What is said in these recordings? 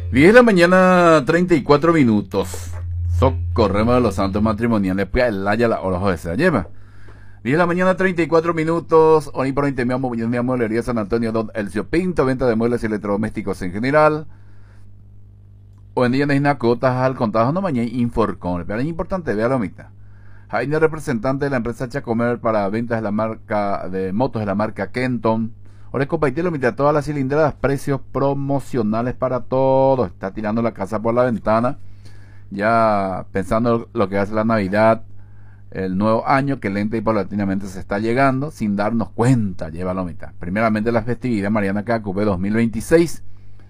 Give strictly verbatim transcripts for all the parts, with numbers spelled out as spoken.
diez de la mañana, treinta y cuatro minutos. Socorremos de los santos matrimoniales. Pues el haya la hora de se lleva. diez de la mañana, treinta y cuatro minutos. Hoy por hoy te mi amo, mi amo, Mueblería San Antonio, Don Elcio Pinto. Venta de muebles y electrodomésticos en general. O en día de Nacotas al contado no mañana Inforcon. Pero es importante, vea la mitad. Jaime, representante de la empresa Chacomer para ventas de la marca de motos de la marca Kenton. Ahora es compartir la mitad de todas las cilindradas, precios promocionales para todos. Está tirando la casa por la ventana, ya pensando lo que hace la Navidad, el nuevo año que lenta y paulatinamente se está llegando, sin darnos cuenta, lleva la mitad. Primeramente la festividad Mariana Cacube dos mil veintiséis.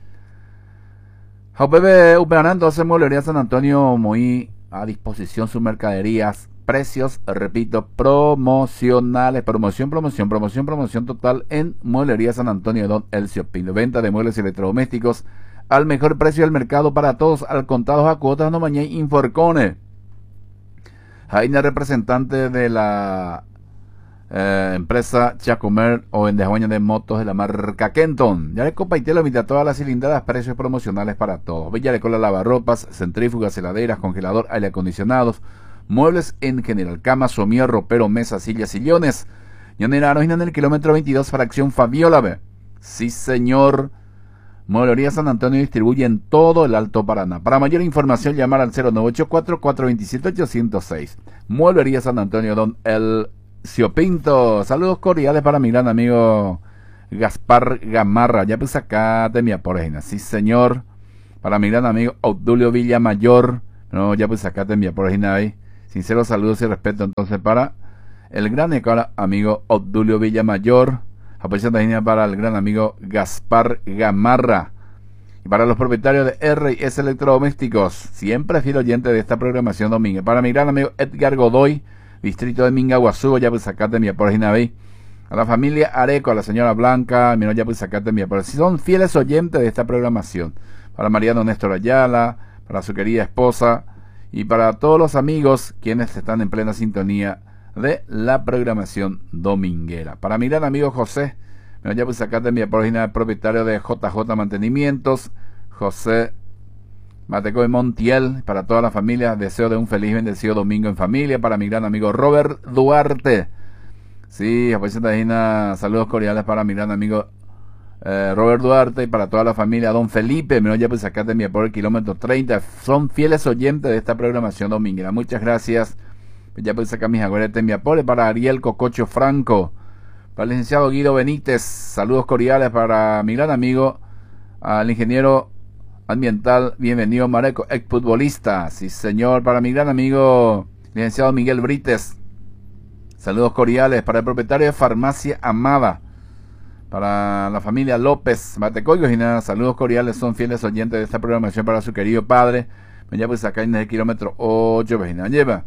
Jaupebe Upeanando hace Mueblería San Antonio muy a disposición sus mercaderías. Precios, repito, promocionales, promoción, promoción, promoción, promoción total en Mueblería San Antonio de Don Elcio Pinto. Venta de muebles y electrodomésticos al mejor precio del mercado para todos, al contados a cuotas, no mañana Inforcone. Jaina, representante de la eh, empresa Chacomer o en desbaño de motos de la marca Kenton. Ya le compartí la mitad de todas las cilindradas, precios promocionales para todos. Villa le cola lavarropas, centrífugas, heladeras, congelador, aire acondicionados. Muebles en general, cama, somier, ropero, mesas, sillas, sillones. Ñaneranos en el kilómetro veintidós, fracción Fabiola. Sí, señor. Mueblería San Antonio distribuye en todo el Alto Paraná. Para mayor información, llamar al cero nueve ocho cuatro, cuatro dos siete, ocho cero seis. Mueblería San Antonio, Don Elcio Pinto. Saludos cordiales para mi gran amigo Gaspar Gamarra. Ya pues acá de mi aporgena. Sí, señor. Para mi gran amigo Obdulio Villamayor. No, ya pues acá de mi aporgena ahí. Sinceros saludos y respeto entonces para el gran amigo Obdulio Villamayor. Apoyación de para el gran amigo Gaspar Gamarra. Y para los propietarios de R y S Electrodomésticos, siempre fiel oyente de esta programación domingo. Para mi gran amigo Edgar Godoy, distrito de Mingaguazú, ya pues sacate mi página ahí. A la familia Areco, a la señora Blanca, mira, ya pues sacate mi página. Si son fieles oyentes de esta programación. Para Mariano Néstor Ayala, para su querida esposa y para todos los amigos quienes están en plena sintonía de la programación dominguera. Para mi gran amigo José, me voy a sacar de mi página de propietario de J J Mantenimientos, José Mateco de Montiel. Para toda la familia, deseo de un feliz bendecido domingo en familia. Para mi gran amigo Robert Duarte, sí, saludos cordiales para mi gran amigo eh, Robert Duarte y para toda la familia. Don Felipe, me voy a sacar de mi por el kilómetro treinta. Son fieles oyentes de esta programación dominguera. Muchas gracias. Ya puedes sacar mis agüeretes en mi apore. Para Ariel Cococho Franco, para el licenciado Guido Benítez, saludos cordiales para mi gran amigo, al ingeniero ambiental, bienvenido Mareco, exfutbolista, sí señor. Para mi gran amigo, licenciado Miguel Brites, saludos cordiales. Para el propietario de Farmacia Amada, para la familia López Matecoyos y nada, saludos cordiales, son fieles oyentes de esta programación para su querido padre. Ya puedes sacar en el kilómetro ocho, vecina lleva.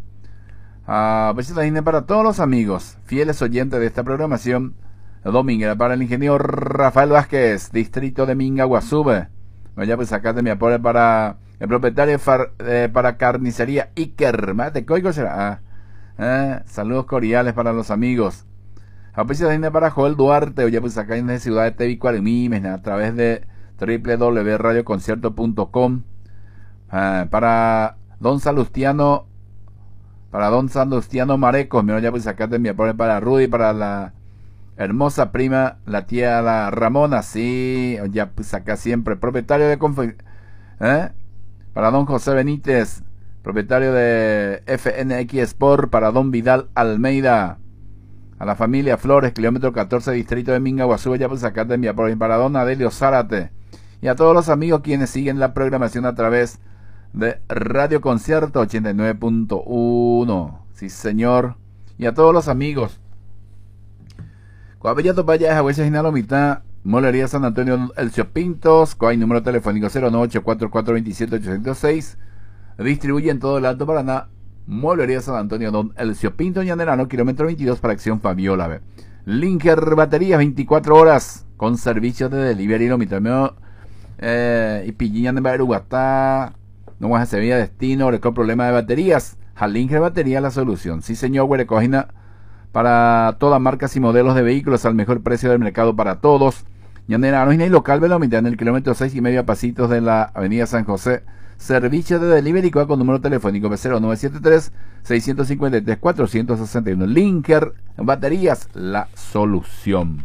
A veces también para todos los amigos fieles oyentes de esta programación dominguera. Para el ingeniero Rafael Vázquez, distrito de Mingaguazú, vaya pues acá de mi apoyo. Para el propietario far, eh, para carnicería Iker Mate Coigo será ah, eh, saludos cordiales para los amigos. A veces también para Joel Duarte, ya pues acá en la ciudad de Tevicuarimimes a través de doble u doble u doble u punto radio concierto punto com. eh, para Don Salustiano Para Don Salustiano Marecos, me voy a pues acá de mi apoyo. Para Rudy, para la hermosa prima, la tía la Ramona, sí, ya pues acá siempre. Propietario de Confe ¿eh? Para Don José Benítez, propietario de F N X Sport. Para Don Vidal Almeida, a la familia Flores, kilómetro catorce, distrito de Mingaguazú, ya pues acá de mi apoyo. Para Don Adelio Zárate y a todos los amigos quienes siguen la programación a través de Radio Concierto ochenta y nueve punto uno. Sí, señor. Y a todos los amigos. Coabellato Paya, Jagüeses y mitad. Mueblería San Antonio Elcio Pintos. Coay número telefónico cero nueve ocho cuatro cuatro dos siete ocho cero seis. Distribuye en todo el Alto Paraná. Mueblería San Antonio Don Elcio Pinto Ñanerano, kilómetro veintidós, fracción Fabiola. Linker Baterías, veinticuatro horas con servicios de delivery. Lo mitad. Eh, y Pilliñan de Baruguatá. No vas a Sevilla Destino, con problema de baterías. Jalinge Batería la solución. Sí, señor, Huerecojina para todas marcas y modelos de vehículos al mejor precio del mercado para todos. Yanera Arojina y local Velomita en el kilómetro seis y medio a pasitos de la avenida San José. Servicio de delivery con número telefónico cero nueve siete tres, seis cinco tres, cuatro seis uno. Linker Baterías, la solución.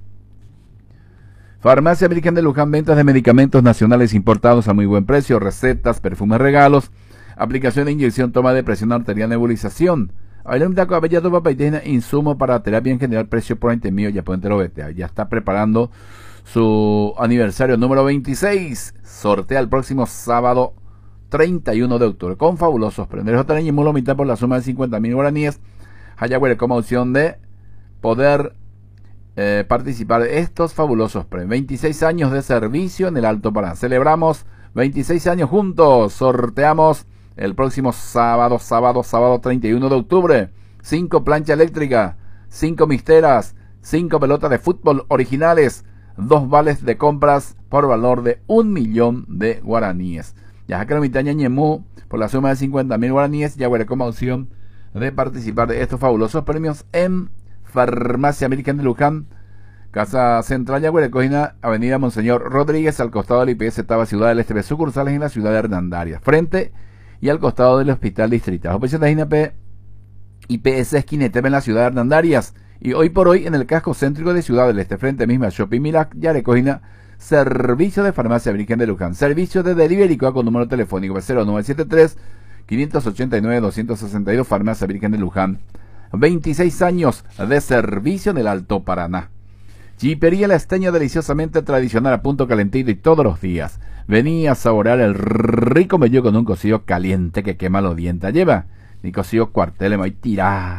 Farmacia Virgen de Luján, ventas de medicamentos nacionales importados a muy buen precio, recetas, perfumes, regalos, aplicación de inyección, toma de presión arterial, nebulización. Avelumitaco, Abellato, Papaitena, insumo para terapia en general, precio por veinte mío, ya pueden te lo vete. Ya está preparando su aniversario número veintiséis. Sortea el próximo sábado treinta y uno de octubre con fabulosos premios. J N y Mulo mitad por la suma de cincuenta mil guaraníes. Hayagüere como opción de poder eh, participar de estos fabulosos premios. veintiséis años de servicio en el Alto Paraná. Celebramos veintiséis años juntos. Sorteamos el próximo sábado, sábado, sábado treinta y uno de octubre. cinco planchas eléctricas, cinco misteras, cinco pelotas de fútbol originales, dos vales de compras por valor de un millón de guaraníes. Yajaca Mitaña Ñemú por la suma de cincuenta mil guaraníes. Yaguere como opción de participar de estos fabulosos premios en Farmacia Virgen de Luján, Casa Central Yaguere Cojina, Avenida Monseñor Rodríguez, al costado del I P S Taba Ciudad del Este, sucursales en la ciudad de Hernandarias, frente y al costado del Hospital Distrital. Oposición de I P I P S Esquineteme en la ciudad de Hernandarias, y hoy por hoy en el casco céntrico de Ciudad del Este, frente misma Shopping Mirac, Yaguere Cojina. Servicio de Farmacia Virgen de Luján. Servicio de delivery con número telefónico cero nueve siete tres, cinco ocho nueve, dos seis dos. Farmacia Virgen de Luján. veintiséis años de servicio en el Alto Paraná. Jipería La Esteña, deliciosamente tradicional, a punto calentito y todos los días. Vení a saborear el rico mello con un cocido caliente que quema los dientes. Lleva ni cocido cuartel, y tirá.